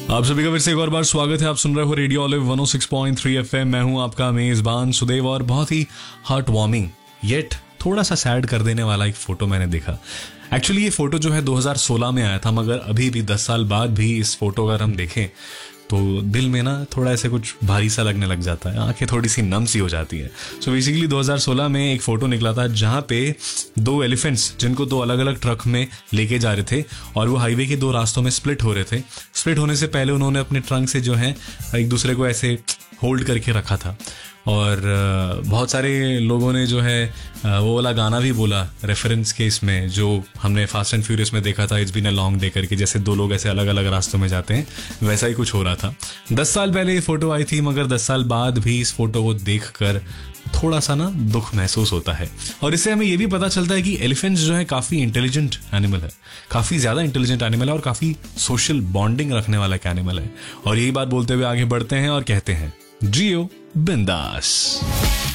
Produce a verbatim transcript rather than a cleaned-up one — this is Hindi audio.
आप सभी का फिर से एक और बार स्वागत है। आप सुन रहे हो रेडियो ऑलिव वन ओ सिक्स पॉइंट थ्री एफएम। मैं हूं आपका मेजबान सुदेव और बहुत ही हार्ट वार्मिंग येट थोड़ा सा सैड कर देने वाला एक फोटो मैंने देखा। एक्चुअली ये फोटो जो है दो हज़ार सोलह में आया था, मगर अभी भी दस साल बाद भी इस फोटो अगर हम देखें तो दिल में ना थोड़ा ऐसे कुछ भारी सा लगने लग जाता है, आंखें थोड़ी सी नम सी हो जाती है। सो बेसिकली दो हज़ार सोलह में एक फोटो निकला था जहाँ पे दो एलिफेंट्स जिनको दो अलग अलग ट्रक में लेके जा रहे थे और वो हाईवे के दो रास्तों में स्प्लिट हो रहे थे। स्प्लिट होने से पहले उन्होंने अपने ट्रंक से जो है एक दूसरे को ऐसे होल्ड करके रखा था और बहुत सारे लोगों ने जो है वो वाला गाना भी बोला रेफरेंस के इसमें, जो हमने फास्ट एंड फ्यूरियस में देखा था, it's been a long day करके, जैसे दो लोग ऐसे अलग अलग रास्तों में जाते हैं, वैसा ही कुछ हो रहा था। दस साल पहले ये फोटो आई थी, मगर दस साल बाद भी इस फोटो को देखकर थोड़ा सा ना दुख महसूस होता है। और इससे हमें ये भी पता चलता है कि एलिफेंट्स जो है काफ़ी इंटेलिजेंट एनिमल है, काफ़ी ज़्यादा इंटेलिजेंट एनिमल है और काफ़ी सोशल बॉन्डिंग रखने वाला एक एनिमल है। और यही बात बोलते हुए आगे बढ़ते हैं और कहते हैं जियो बिंदास।